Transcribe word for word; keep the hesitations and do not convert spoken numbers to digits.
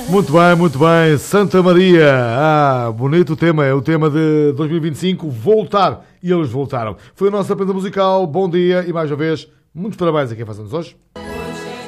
Muito bem, muito bem. Santa Maria. Ah, bonito o tema. É o tema de dois mil e vinte e cinco. Voltar. E eles voltaram. Foi a nossa prenda musical. Bom dia e mais uma vez, muitos parabéns a quem faz anos hoje.